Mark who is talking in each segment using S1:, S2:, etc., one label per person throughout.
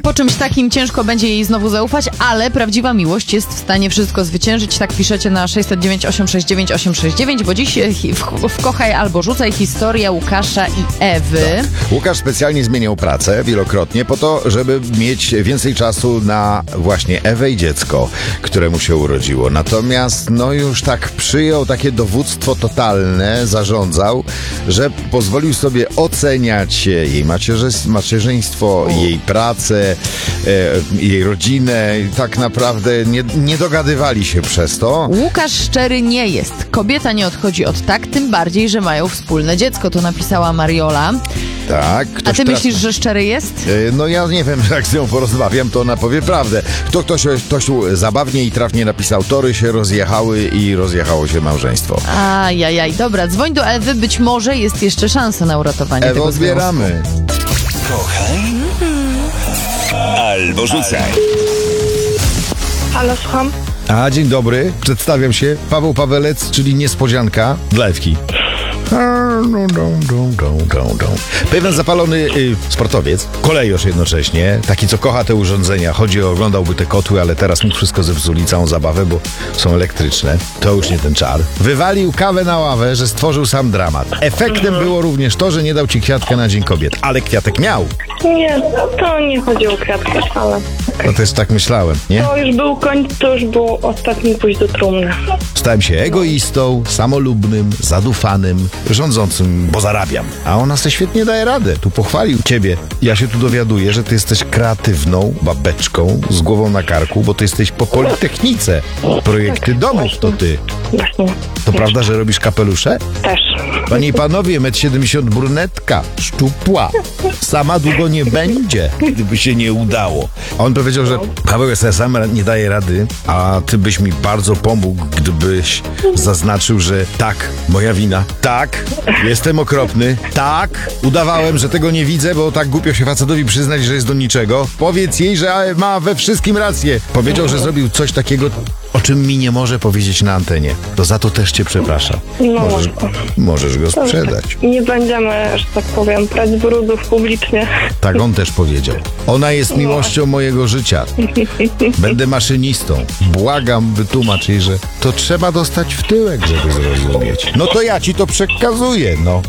S1: po czymś takim ciężko będzie jej znowu zaufać, ale prawdziwa miłość jest w stanie wszystko zwyciężyć. Tak piszecie na 609 869 869, bo dziś w Kochaj albo Rzucaj historia Łukasza i Ewy.
S2: Tak. Łukasz specjalnie zmieniał pracę wielokrotnie po to, żeby mieć więcej czasu na właśnie Ewę i dziecko, któremu się urodziło. Natomiast już tak przyjął takie dowództwo totalne, zarządzał, że pozwolił sobie oceniać jej macierzyństwo, jej pracę, jej rodzinę. Tak naprawdę nie dogadywali się przez to.
S1: Łukasz szczery nie jest. Kobieta nie odchodzi od tak, tym bardziej, że mają wspólne dziecko. To napisała Mariola.
S2: Tak.
S1: A ty myślisz, że szczery jest?
S2: Ja nie wiem, jak z nią porozmawiam, to ona powie prawdę. Ktoś zabawnie i trafnie napisał, tory się rozjechały i rozjechało się małżeństwo.
S1: Ajajaj, dobra, dzwoń do Ewy, być może jest jeszcze szansa na uratowanie tego związku.
S2: Odbieramy.
S3: Kochaj albo rzucaj.
S4: Halo, słucham?
S2: Dzień dobry, przedstawiam się, Paweł Pawelec, czyli niespodzianka dla Ewki. Pewien zapalony sportowiec, kolejarz jednocześnie, taki co kocha te urządzenia, oglądałby te kotły, ale teraz mu wszystko zepsuli, całą zabawę, bo są elektryczne, to już nie ten czar. Wywalił kawę na ławę, że stworzył sam dramat. Efektem było również to, że nie dał ci kwiatka na Dzień Kobiet, ale kwiatek miał.
S4: Nie, to nie chodzi o kwiatkę, ale...
S2: No też tak myślałem, nie?
S4: To już był końc, to już był ostatni pójść do trumny.
S2: Stałem się egoistą, samolubnym, zadufanym, rządzącym, bo zarabiam. A ona se świetnie daje radę. Tu pochwalił ciebie. Ja się tu dowiaduję, że ty jesteś kreatywną babeczką z głową na karku, bo ty jesteś po Politechnice. Projekty domów to ty.
S4: Właśnie.
S2: To prawda, że robisz kapelusze?
S4: Też.
S2: Panie i panowie, 1,70 m brunetka, szczupła. Sama długo nie będzie, gdyby się nie udało. A on powiedział, że Paweł sobie sam nie daje rady, a ty byś mi bardzo pomógł, gdybyś zaznaczył, że tak, moja wina. Tak, jestem okropny. Tak, udawałem, że tego nie widzę, bo tak głupio się facetowi przyznać, że jest do niczego. Powiedz jej, że ma we wszystkim rację. Powiedział, że zrobił coś takiego, o czym mi nie może powiedzieć na antenie. To za to też cię przepraszam. Możesz go sprzedać.
S4: Nie będziemy, że tak powiem, prać brudów publicznie.
S2: Tak on też powiedział. Ona jest miłością mojego życia. Będę maszynistą. Błagam, wytłumacz jej, że to trzeba dostać w tyłek, żeby zrozumieć. No to ja ci to przekazuję, no.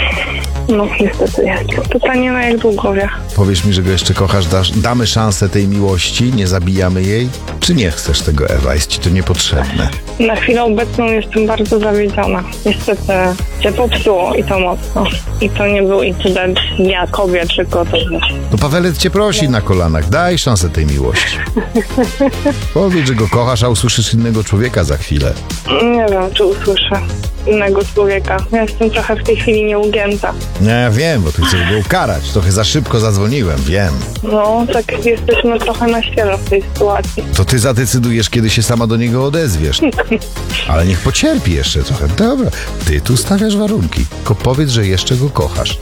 S4: No, niestety jest. Pytanie na jak długo wie.
S2: Powiesz mi, że go jeszcze kochasz, damy szansę tej miłości, nie zabijamy jej? Czy nie chcesz tego, Ewa? Jest ci to niepotrzebne?
S4: Na chwilę obecną jestem bardzo zawiedziona. Niestety cię popsuło i to mocno. I to nie był incydent Dnia Kobiet, tylko to wiesz.
S2: To Pawelec cię prosi na kolanach, daj szansę tej miłości. Powiedz, że go kochasz, a usłyszysz innego człowieka za chwilę.
S4: Nie wiem, czy usłyszę innego człowieka. Ja jestem trochę w tej chwili nieugięta.
S2: Ja wiem, bo ty chcesz go ukarać. Trochę za szybko zadzwoniłem, wiem.
S4: No, tak jesteśmy trochę na ściele w tej sytuacji.
S2: To ty zadecydujesz, kiedy się sama do niego odezwiesz. Ale niech pocierpi jeszcze trochę. Dobra, ty tu stawiasz warunki. Tylko powiedz, że jeszcze go kochasz.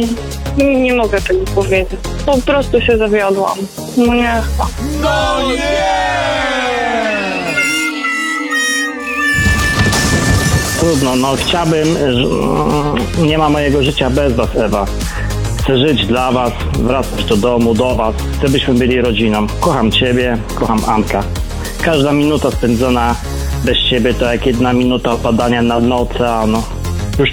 S4: Nie mogę tego powiedzieć. Po prostu się zawiodłam. No nie.
S2: No nie!
S5: Trudno, chciałbym, nie ma mojego życia bez was, Ewa. Chcę żyć dla was, wracać do domu, do was. Chcę, byśmy byli rodziną. Kocham ciebie, kocham Anka. Każda minuta spędzona bez ciebie to jak 1 minuta opadania na dno oceanu.